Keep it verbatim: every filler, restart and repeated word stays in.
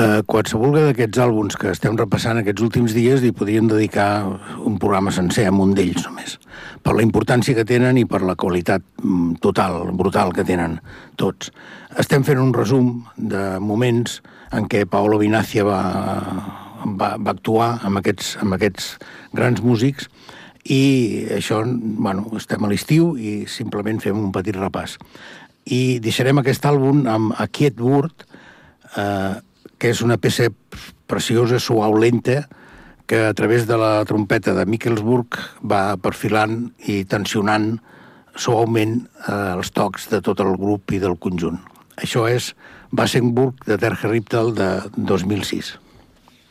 Uh, qualsevol d'aquests àlbums que estem repassant aquests últims dies li podríem dedicar un programa sencer amb un d'ells només, per la importància que tenen i per la qualitat total, brutal que tenen tots. Estem fent un resum de moments en què Paolo Vinazia va, va, va actuar amb aquests, amb aquests grans músics i això, bueno, estem a l'estiu i simplement fem un petit repàs. I deixarem aquest àlbum amb A Quiet Word, eh, que és una peça preciosa, suau, lenta, que a través de la trompeta de Mikkelsburg va perfilant i tensionant suaument eh, els tocs de tot el grup i del conjunt. Això és Wassenburg de Terje Riptal de dos mil sis.